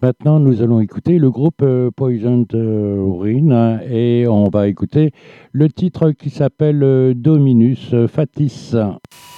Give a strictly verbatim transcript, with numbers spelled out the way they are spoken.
Maintenant, nous allons écouter le groupe euh, Poison Urine hein, et on va écouter le titre qui s'appelle euh, Dominus Fatis.